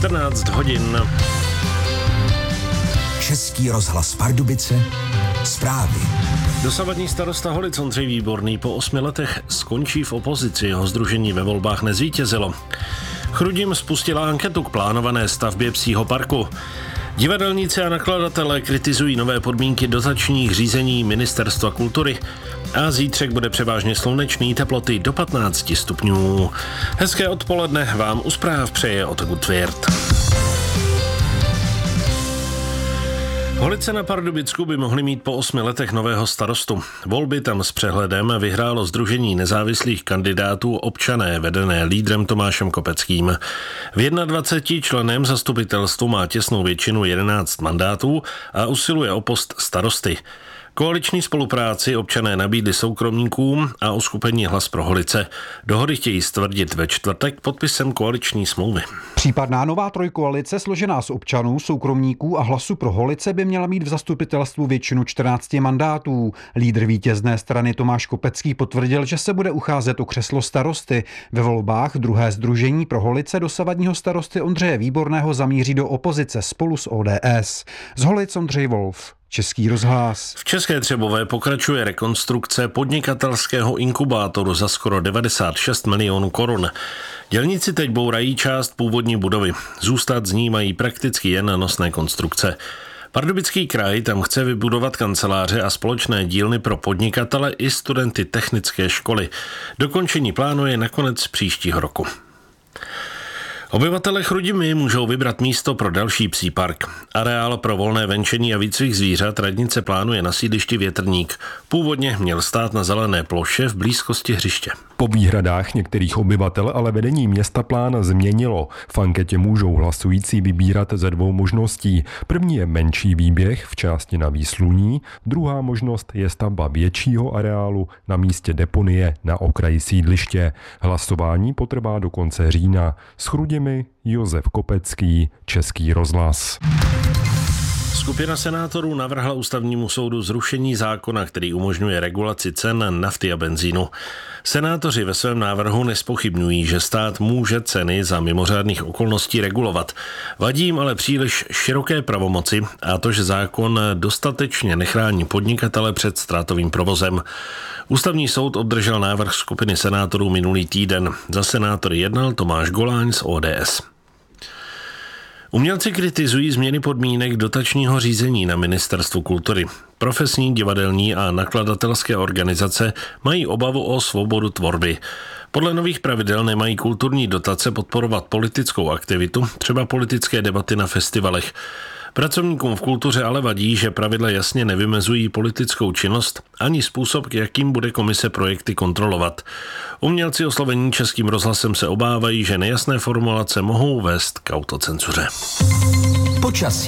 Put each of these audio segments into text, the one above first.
14 hodin. Český rozhlas Pardubice, zprávy. Dosavadní starosta Holic Ondřej Výborný po 8 letech skončí v opozici, jeho sdružení ve volbách nezvítězilo. Chrudim spustila anketu k plánované stavbě psího parku. Divadelníci a nakladatelé kritizují nové podmínky dotačních řízení Ministerstva kultury a zítřek bude převážně slunečný, teploty do 15 stupňů. Hezké odpoledne vám u zpráv přeje Otto Gutwirth. Holice na Pardubicku by mohly mít po 8 letech nového starostu. Volby tam s přehledem vyhrálo sdružení nezávislých kandidátů Občané, vedené lídrem Tomášem Kopeckým. V 21 členém zastupitelstvu má těsnou většinu 11 mandátů a usiluje o post starosty. Koaliční spolupráci Občané nabídli soukromníkům a uskupení Hlas pro Holice. Dohody chtějí stvrdit ve čtvrtek podpisem koaliční smlouvy. Případná nová trojkoalice složená z občanů, soukromníků a Hlasu pro Holice by měla mít v zastupitelstvu většinu 14 mandátů. Lídr vítězné strany Tomáš Kopecký potvrdil, že se bude ucházet o křeslo starosty. Ve volbách druhé sdružení pro Holice dosavadního starosty Ondřeje Výborného zamíří do opozice spolu s ODS. Z Holic Ondřej Wolf. Český rozhlas. V České Třebové pokračuje rekonstrukce podnikatelského inkubátoru za skoro 96 milionů korun. Dělníci teď bourají část původní budovy. Zůstat z ní mají prakticky jen nosné konstrukce. Pardubický kraj tam chce vybudovat kanceláře a společné dílny pro podnikatele i studenty technické školy. Dokončení plánuje na konec příštího roku. Obyvatelé Chrudimi můžou vybrat místo pro další psí park. Areál pro volné venčení a výcvik zvířat radnice plánuje na sídlišti Větrník. Původně měl stát na zelené ploše v blízkosti hřiště. Po výhradách některých obyvatel ale vedení města plán změnilo. V anketě můžou hlasující vybírat ze dvou možností. První je menší výběh v části na Výsluní, druhá možnost je stavba většího areálu na místě deponie na okraji sídliště. Hlasování potrvá do konce října. S Chrudimi Josef Kopecký, Český rozhlas. Skupina senátorů navrhla ústavnímu soudu zrušení zákona, který umožňuje regulaci cen nafty a benzínu. Senátoři ve svém návrhu nespochybňují, že stát může ceny za mimořádných okolností regulovat. Vadí jim ale příliš široké pravomoci a to, že zákon dostatečně nechrání podnikatele před ztrátovým provozem. Ústavní soud obdržel návrh skupiny senátorů minulý týden. Za senátory jednal Tomáš Goláň z ODS. Umělci kritizují změny podmínek dotačního řízení na Ministerstvu kultury. Profesní, divadelní a nakladatelské organizace mají obavu o svobodu tvorby. Podle nových pravidel nemají kulturní dotace podporovat politickou aktivitu, třeba politické debaty na festivalech. Pracovníkům v kultuře ale vadí, že pravidla jasně nevymezují politickou činnost ani způsob, jakým bude komise projekty kontrolovat. Umělci oslovení Českým rozhlasem se obávají, že nejasné formulace mohou vést k autocenzuře. Počasí.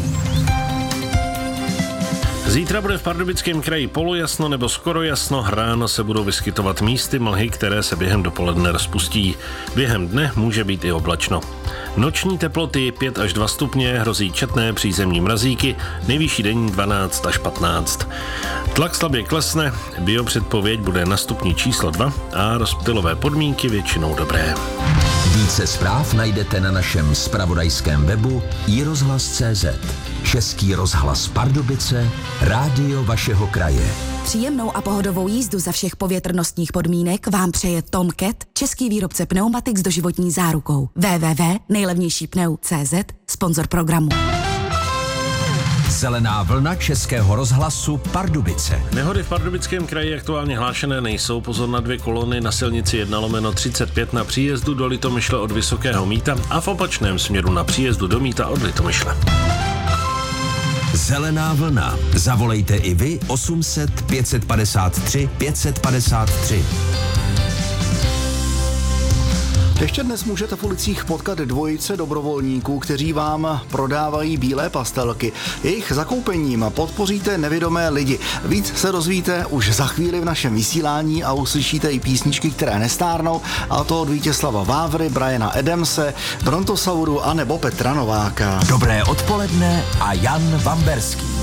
Zítra bude v Pardubickém kraji polojasno nebo skoro jasno, ráno se budou vyskytovat místy mlhy, které se během dopoledne rozpustí. Během dne může být i oblačno. Noční teploty 5 až 2 stupně, hrozí četné přízemní mrazíky, nejvyšší denní 12 až 15. Tlak slabě klesne, biopředpověď bude na stupni číslo 2 a rozptylové podmínky většinou dobré. Více zpráv najdete na našem zpravodajském webu iRozhlas.cz. Český rozhlas Pardubice, rádio vašeho kraje. Příjemnou a pohodovou jízdu za všech povětrnostních podmínek vám přeje Tom Cat, český výrobce pneumatik s doživotní zárukou. www.nejlevnějšípneu.cz, sponzor programu. Zelená vlna Českého rozhlasu Pardubice. Nehody v Pardubickém kraji aktuálně hlášené nejsou. Pozor na 2 kolony na silnici 1/35 na příjezdu do Litomyšle od Vysokého Mýta a v opačném směru na příjezdu do Mýta od Litomyšle. Zelená vlna. Zavolejte i vy 800 553 553. Ještě dnes můžete v ulicích potkat dvojice dobrovolníků, kteří vám prodávají bílé pastelky. Jejich zakoupením podpoříte nevědomé lidi. Víc se dozvíte už za chvíli v našem vysílání a uslyšíte i písničky, které nestárnou, a to od Vítězslava Vávry, Briana Adamse, Brontosauru a nebo Petra Nováka. Dobré odpoledne a Jan Vamberský.